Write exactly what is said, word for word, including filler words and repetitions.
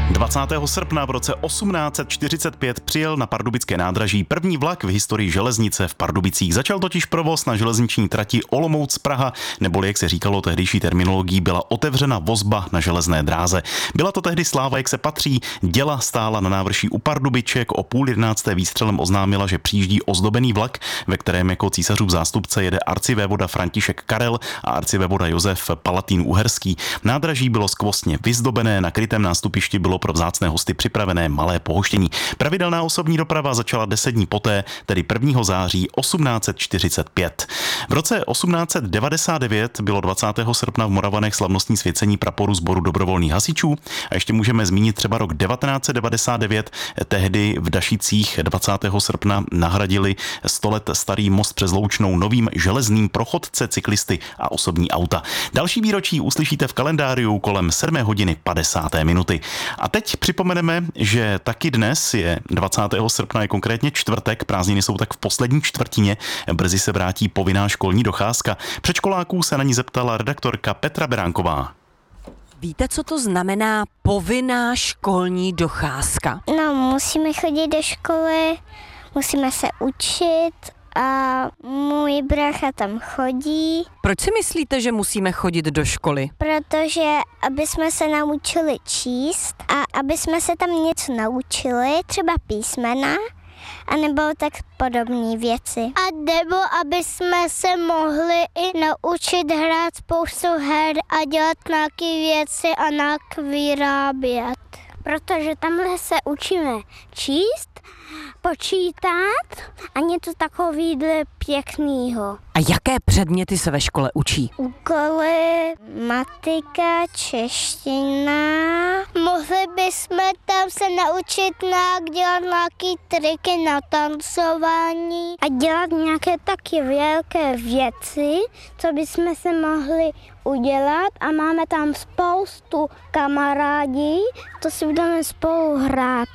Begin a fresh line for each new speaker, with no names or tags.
dvacátého srpna v roce osmnáct set čtyřicet pět přijel na pardubické nádraží první vlak v historii železnice v Pardubicích. Začal totiž provoz na železniční trati Olomouc-Praha, neboli jak se říkalo tehdejší terminologií, byla otevřena vozba na železné dráze. Byla to tehdy sláva, jak se patří. Děla stála na návrší u Pardubiček, o půl jedenácté výstřelem oznámila, že přijíždí ozdobený vlak, ve kterém jako císařův zástupce jede arcivévoda František Karel a arcivévoda Josef Palatín Uherský. Nádraží bylo skvostně vyzdobené, na krytém nástupišti bylo pro vzácné hosty připravené malé pohoštění. Pravidelná osobní doprava začala deset dní poté, tedy prvního září osmnáct set čtyřicet pět. V roce osmnáct set devadesát devět bylo dvacátého srpna v Moravanech slavnostní svěcení praporu sboru dobrovolných hasičů a ještě můžeme zmínit třeba rok devatenáct set devadesát devět. Tehdy v Dašicích dvacátého srpna nahradili sto let starý most přes Loučnou novým železným pro chodce, cyklisty a osobní auta. Další výročí uslyšíte v kalendáriu kolem sedmé hodiny padesáté minuty. A teď připomeneme, že taky dnes je dvacátého srpna, je konkrétně čtvrtek, prázdniny jsou tak v poslední čtvrtině, brzy se vrátí povinná školní docházka. Předškoláků se na ní zeptala redaktorka Petra Beránková.
Víte, co to znamená povinná školní docházka?
No, musíme chodit do školy, musíme se učit a můj brácha tam chodí.
Proč si myslíte, že musíme chodit do školy?
Protože aby jsme se naučili číst a aby jsme se tam něco naučili, třeba písmena, anebo tak podobné věci. A nebo aby jsme se mohli i naučit hrát spoustu her a dělat nějaké věci a nějak vyrábět. Protože tamhle se učíme číst, počítat a něco takového pěkného.
A jaké předměty se ve škole učí?
Úkoly, matika, čeština. Mohli bychom tam se naučit nějak dělat nějaké triky na tancování a dělat nějaké taky velké věci, co bychom se mohli udělat a máme tam spoustu kamarádí, to si budeme spolu hrát.